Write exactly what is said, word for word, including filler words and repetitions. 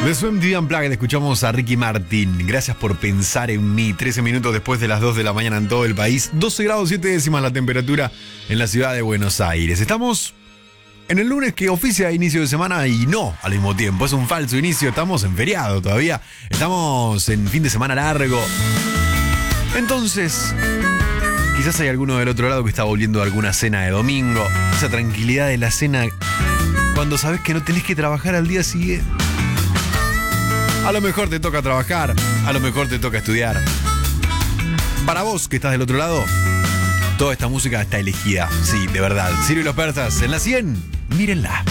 De Swim T V Unplugged escuchamos a Ricky Martin. Gracias por pensar en mí. trece minutos después de las dos de la mañana en todo el país. doce grados siete décimas la temperatura en la ciudad de Buenos Aires. Estamos en el lunes que oficia inicio de semana y no al mismo tiempo. Es un falso inicio. Estamos en feriado todavía. Estamos en fin de semana largo. Entonces, quizás hay alguno del otro lado que está volviendo a alguna cena de domingo. Esa tranquilidad de la cena cuando sabes que no tenés que trabajar al día siguiente. A lo mejor te toca trabajar, a lo mejor te toca estudiar. Para vos que estás del otro lado, toda esta música está elegida. Sí, de verdad. Sirio y los Persas en la cien, mírenla.